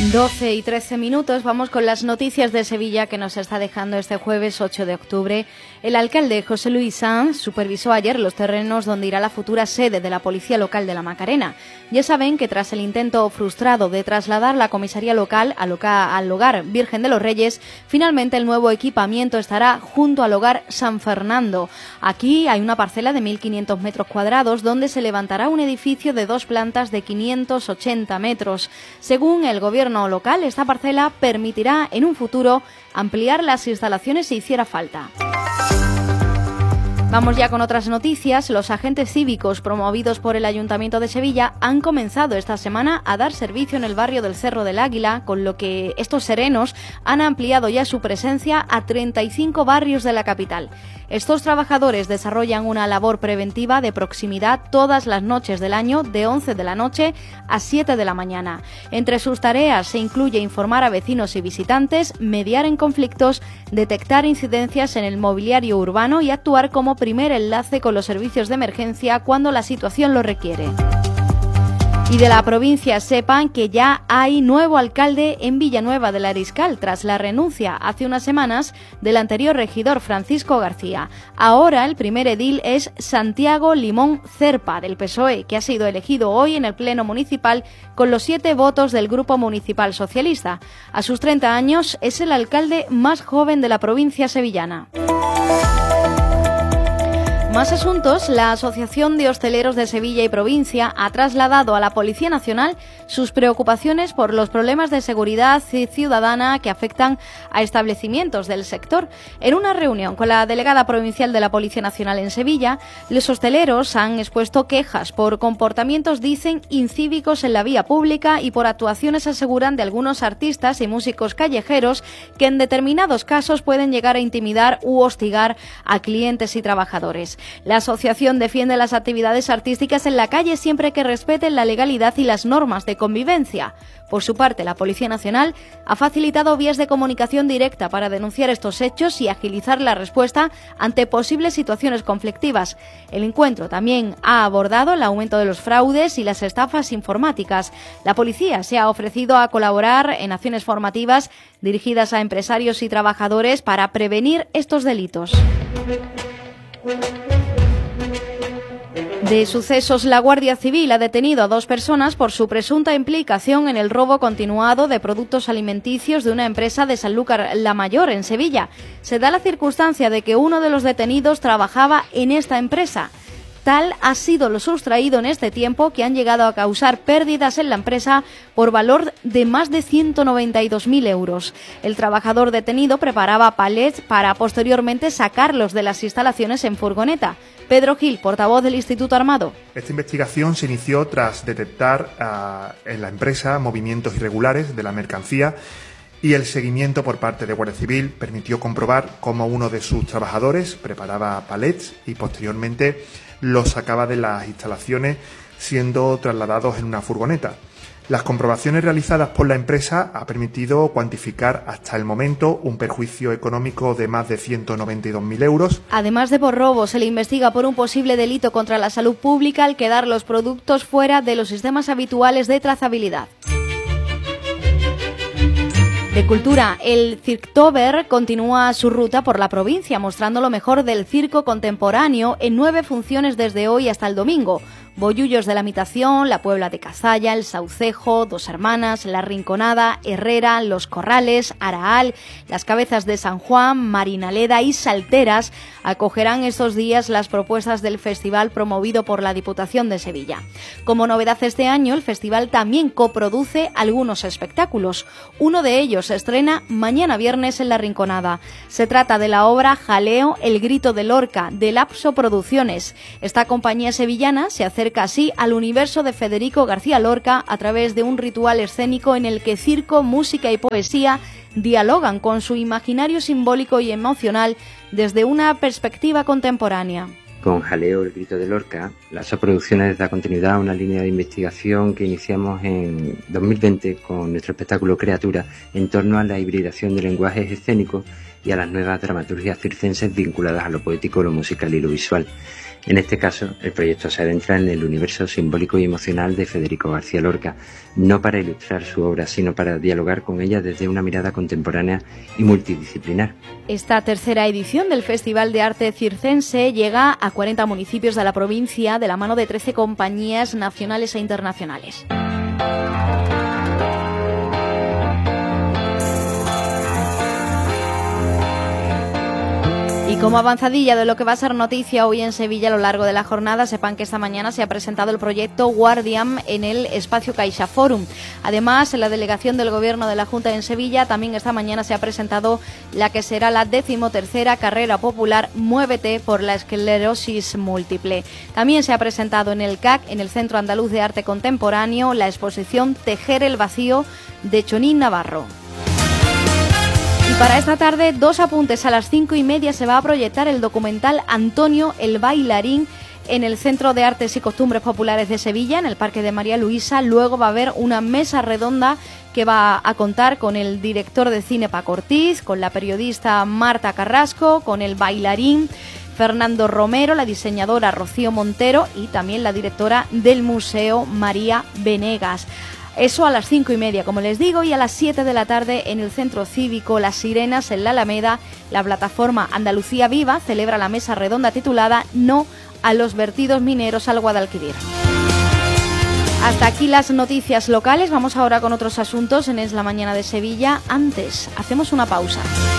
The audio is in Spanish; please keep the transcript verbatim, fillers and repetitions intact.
doce y trece minutos, vamos con las noticias de Sevilla que nos está dejando este jueves ocho de octubre. El alcalde José Luis Sanz supervisó ayer los terrenos donde irá la futura sede de la Policía Local de la Macarena. Ya saben que tras el intento frustrado de trasladar la comisaría local al, loca, al Hogar Virgen de los Reyes, finalmente el nuevo equipamiento estará junto al Hogar San Fernando. Aquí hay una parcela de mil quinientos metros cuadrados donde se levantará un edificio de dos plantas de quinientos ochenta metros. Según el gobierno local, esta parcela permitirá en un futuro ampliar las instalaciones si hiciera falta. Vamos ya con otras noticias. Los agentes cívicos promovidos por el Ayuntamiento de Sevilla han comenzado esta semana a dar servicio en el barrio del Cerro del Águila, con lo que estos serenos han ampliado ya su presencia a treinta y cinco barrios de la capital. Estos trabajadores desarrollan una labor preventiva de proximidad todas las noches del año, de once de la noche a siete de la mañana. Entre sus tareas se incluye informar a vecinos y visitantes, mediar en conflictos, detectar incidencias en el mobiliario urbano y actuar como primer enlace con los servicios de emergencia cuando la situación lo requiere. Y de la provincia sepan que ya hay nuevo alcalde en Villanueva del Ariscal tras la renuncia hace unas semanas del anterior regidor Francisco García. Ahora el primer edil es Santiago Limón Cerpa del P S O E, que ha sido elegido hoy en el Pleno Municipal con los siete votos del Grupo Municipal Socialista. A sus treinta años es el alcalde más joven de la provincia sevillana. Más asuntos. La Asociación de Hosteleros de Sevilla y Provincia ha trasladado a la Policía Nacional sus preocupaciones por los problemas de seguridad ciudadana que afectan a establecimientos del sector. En una reunión con la delegada provincial de la Policía Nacional en Sevilla, los hosteleros han expuesto quejas por comportamientos, dicen, incívicos en la vía pública y por actuaciones, aseguran, de algunos artistas y músicos callejeros que en determinados casos pueden llegar a intimidar u hostigar a clientes y trabajadores. La asociación defiende las actividades artísticas en la calle siempre que respeten la legalidad y las normas de convivencia. Por su parte, la Policía Nacional ha facilitado vías de comunicación directa para denunciar estos hechos y agilizar la respuesta ante posibles situaciones conflictivas. El encuentro también ha abordado el aumento de los fraudes y las estafas informáticas. La policía se ha ofrecido a colaborar en acciones formativas dirigidas a empresarios y trabajadores para prevenir estos delitos. De sucesos, la Guardia Civil ha detenido a dos personas por su presunta implicación en el robo continuado de productos alimenticios de una empresa de Sanlúcar la Mayor, en Sevilla. Se da la circunstancia de que uno de los detenidos trabajaba en esta empresa. Tal ha sido lo sustraído en este tiempo que han llegado a causar pérdidas en la empresa por valor de más de ciento noventa y dos mil euros. El trabajador detenido preparaba palets para posteriormente sacarlos de las instalaciones en furgoneta. Pedro Gil, portavoz del Instituto Armado. Esta investigación se inició tras detectar uh, en la empresa movimientos irregulares de la mercancía y el seguimiento por parte de Guardia Civil permitió comprobar cómo uno de sus trabajadores preparaba palets y posteriormente los sacaba de las instalaciones siendo trasladados en una furgoneta. Las comprobaciones realizadas por la empresa han permitido cuantificar hasta el momento un perjuicio económico de más de ciento noventa y dos mil euros. Además de por robo, se le investiga por un posible delito contra la salud pública al quedar los productos fuera de los sistemas habituales de trazabilidad. De cultura, el Circtober continúa su ruta por la provincia, mostrando lo mejor del circo contemporáneo en nueve funciones desde hoy hasta el domingo. Bollullos de la Imitación, La Puebla de Cazalla, El Saucejo, Dos Hermanas, La Rinconada, Herrera, Los Corrales, Araal, Las Cabezas de San Juan, Marinaleda y Salteras acogerán estos días las propuestas del festival promovido por la Diputación de Sevilla. Como novedad este año, el festival también coproduce algunos espectáculos. Uno de ellos se estrena mañana viernes en La Rinconada. Se trata de la obra Jaleo, El Grito de Lorca, de Lapso Producciones. Esta compañía sevillana se acerca así al universo de Federico García Lorca a través de un ritual escénico en el que circo, música y poesía dialogan con su imaginario simbólico y emocional desde una perspectiva contemporánea. Con Jaleo, El Grito de Lorca, Lapso Producciones da continuidad a una línea de investigación que iniciamos en dos mil veinte con nuestro espectáculo Creatura en torno a la hibridación de lenguajes escénicos y a las nuevas dramaturgias circenses vinculadas a lo poético, lo musical y lo visual. En este caso, el proyecto se adentra en el universo simbólico y emocional de Federico García Lorca, no para ilustrar su obra, sino para dialogar con ella desde una mirada contemporánea y multidisciplinar. Esta tercera edición del Festival de Arte Circense llega a cuarenta municipios de la provincia de la mano de trece compañías nacionales e internacionales. Y como avanzadilla de lo que va a ser noticia hoy en Sevilla a lo largo de la jornada, sepan que esta mañana se ha presentado el proyecto Guardian en el espacio Caixa Forum. Además, en la delegación del Gobierno de la Junta en Sevilla también esta mañana se ha presentado la que será la decimotercera carrera popular Muévete por la esclerosis múltiple. También se ha presentado en el C A C, en el Centro Andaluz de Arte Contemporáneo, la exposición Tejer el vacío de Chonín Navarro. Y para esta tarde, dos apuntes. A las cinco y media se va a proyectar el documental Antonio el Bailarín en el Centro de Artes y Costumbres Populares de Sevilla, en el Parque de María Luisa. Luego va a haber una mesa redonda que va a contar con el director de cine Paco Ortiz, con la periodista Marta Carrasco, con el bailarín Fernando Romero, la diseñadora Rocío Montero y también la directora del museo María Venegas. Eso a las cinco y media, como les digo, y a las siete de la tarde en el Centro Cívico Las Sirenas, en la Alameda, la plataforma Andalucía Viva celebra la mesa redonda titulada No a los vertidos mineros al Guadalquivir. Hasta aquí las noticias locales. Vamos ahora con otros asuntos en Es la Mañana de Sevilla. Antes, hacemos una pausa.